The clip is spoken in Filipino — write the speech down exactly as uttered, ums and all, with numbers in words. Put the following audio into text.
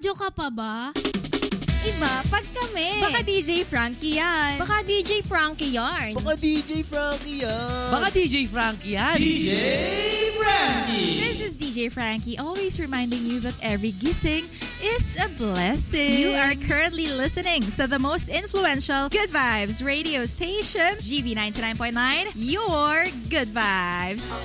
Nagre-radyo ka pa ba? Iba, pag kami. Baka D J Frankie yan. Baka D J Frankie yarn. Baka D J Frankie yan. Baka D J Frankie yan. D J Frankie. This is D J Frankie, always reminding you that every gising is a blessing. You are currently listening to the most influential Good Vibes radio station, G B ninety-nine point nine, your Good Vibes.